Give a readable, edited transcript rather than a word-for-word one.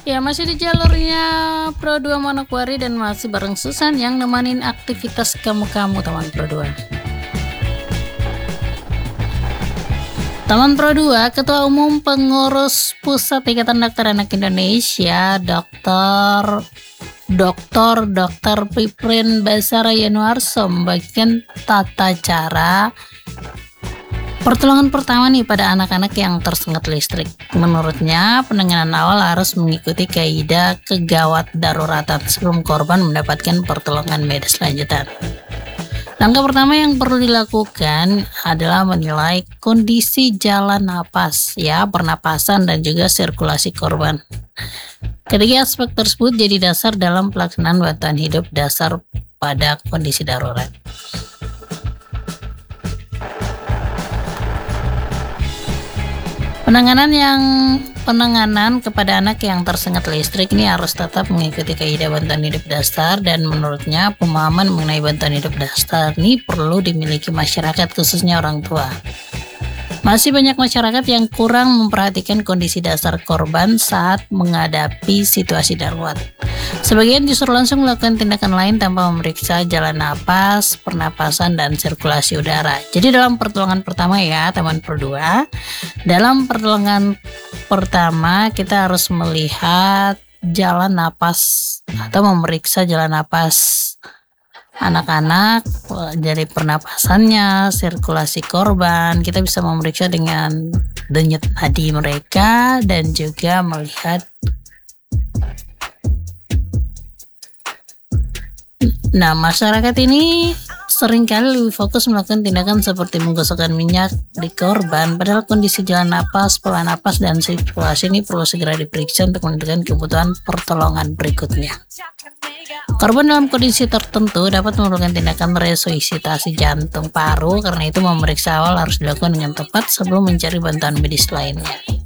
Ya, masih di jalurnya Pro 2 Manokwari dan masih bareng Susan yang nemenin aktivitas kamu-kamu Taman Pro 2. Taman Pro 2, Ketua Umum Pengurus Pusat Ikatan Dokter Anak Indonesia, Dr. Piprin Basara Yanuarso membagikan tata cara pertolongan pertama nih pada anak-anak yang tersengat listrik. Menurutnya, penanganan awal harus mengikuti kaidah kegawat daruratan sebelum korban mendapatkan pertolongan medis lanjutan. Langkah pertama yang perlu dilakukan adalah menilai kondisi jalan napas, pernapasan dan juga sirkulasi korban. Ketiga aspek tersebut jadi dasar dalam pelaksanaan bantuan hidup dasar pada kondisi darurat. Penanganan kepada anak yang tersengat listrik ini harus tetap mengikuti kaidah bantuan hidup dasar, dan menurutnya pemahaman mengenai bantuan hidup dasar ini perlu dimiliki masyarakat, khususnya orang tua. Masih banyak masyarakat yang kurang memperhatikan kondisi dasar korban saat menghadapi situasi darurat. Sebagian justru langsung melakukan tindakan lain tanpa memeriksa jalan napas, pernapasan, dan sirkulasi udara. Jadi dalam pertolongan pertama Taman Pro 2, dalam pertolongan pertama kita harus melihat jalan napas atau memeriksa jalan napas anak-anak dari pernapasannya, sirkulasi korban. Kita bisa memeriksa dengan denyut nadi mereka dan juga melihat. Nah, masyarakat ini seringkali lebih fokus melakukan tindakan seperti menggosokkan minyak di korban, padahal kondisi jalan napas, pola napas, dan sirkulasi ini perlu segera diperiksa untuk menentukan kebutuhan pertolongan berikutnya. Korban dalam kondisi tertentu dapat memerlukan tindakan resusitasi jantung paru, karena itu memeriksa awal harus dilakukan dengan tepat sebelum mencari bantuan medis lainnya.